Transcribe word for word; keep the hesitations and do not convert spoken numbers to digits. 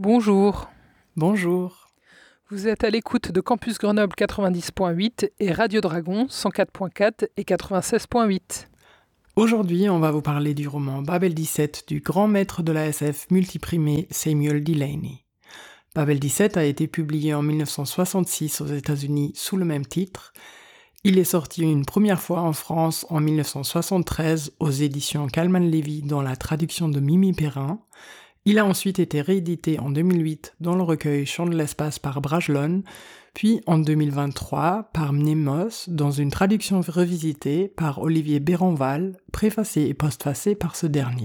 Bonjour, Bonjour. vous êtes à l'écoute de Campus Grenoble quatre-vingt-dix point huit et Radio Dragon cent quatre point quatre et quatre-vingt-seize point huit. Aujourd'hui, on va vous parler du roman Babel dix-sept du grand maître de la S F multiprimé Samuel Delany. Babel dix-sept a été publié en mille neuf cent soixante-six aux États-Unis sous le même titre. Il est sorti une première fois en France en mille neuf cent soixante-treize aux éditions Calman-Lévy dans la traduction de Mimi Perrin. Il a ensuite été réédité en deux mille huit dans le recueil Chants de l'espace par Bragelonne, puis en deux mille vingt-trois par Mnemos dans une traduction revisitée par Olivier Béranval, préfacée et postfacée par ce dernier.